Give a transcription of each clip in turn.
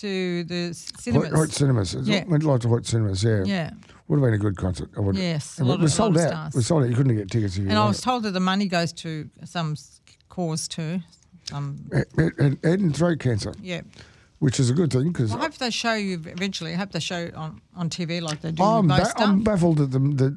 to the cinemas. Hoyt Cinemas. Yeah. Went like to Hoyt Cinemas, yeah. Yeah. Would have been a good concert. Yes, It was sold out. stars. It was sold out. You couldn't get tickets if you And I wanted. was told that the money goes to some cause too. Head and throat cancer, Yeah. which is a good thing because I hope they show you eventually. I hope they show it on TV like they do with most stuff. I'm baffled that the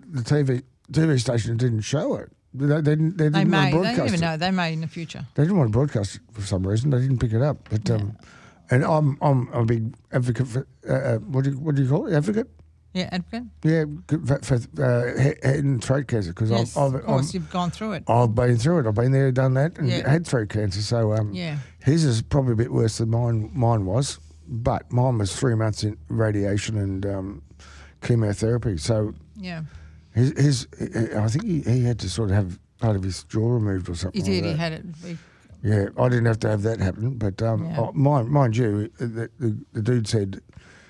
TV station didn't show it. They didn't They want may. to They broadcast don't even it. know. They may in the future. They didn't want to broadcast it for some reason. They didn't pick it up. But and I'm a big advocate for what do you call it? Advocate? Yeah, advocate. Yeah, for head and throat cancer because Yes, of course, you've gone through it. I've been through it. I've been there, done that, and Yeah. had throat cancer. So Yeah. his is probably a bit worse than mine was, but mine was 3 months in radiation and chemotherapy. So Yeah. his I think he had to sort of have part of his jaw removed or something. He did. Like He that. had it. Yeah, I didn't have to have that happen, but mind you, the dude said,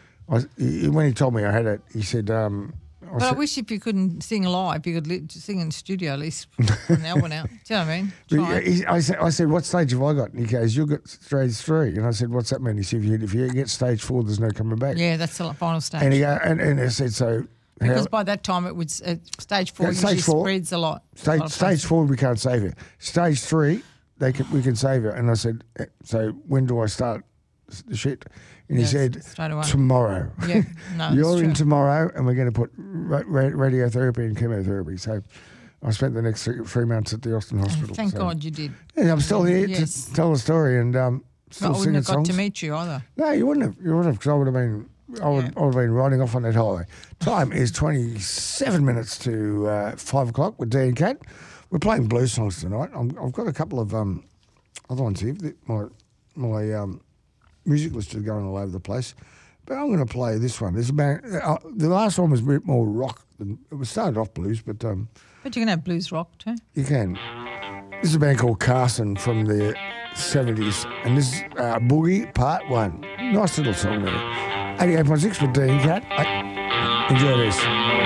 when he told me I had it, he said, But I wish if you couldn't sing live, you could sing in the studio at least from an album out. Do you know what I mean? Try. I said, what stage have I got? And he goes, you've got stage 3. And I said, what's that mean? He said, if you get stage 4, there's no coming back. Yeah, that's the final stage. And he and I said, so because by that time it would stage 4 usually spreads a lot. Stage 4 we can't save it. Stage 3 we can save it. And I said, so when do I start the shit? And he said, straight away. Tomorrow. Yeah, no, You're in true. tomorrow, and we're going to put radiotherapy and chemotherapy. So I spent the next 3 months at the Austin Hospital. Thank God you did. Yeah, I'm still here Yes. to tell the story and But still I wouldn't singing have got songs. to meet you either. No, you wouldn't have. Because I would have been. I would have been riding off on that highway. Time is 27 minutes to 5 o'clock with Dan Cat. We're playing blues songs tonight. I've got a couple of other ones here. My music list is going all over the place, but I'm going to play this one. There's about the last one was a bit more rock than it was started off blues, but But you can have blues rock too. you can. This is a band called Carson from the 70s, and this is Boogie Part 1. Nice little song there. 88.6 with Dean Cat. Enjoy this.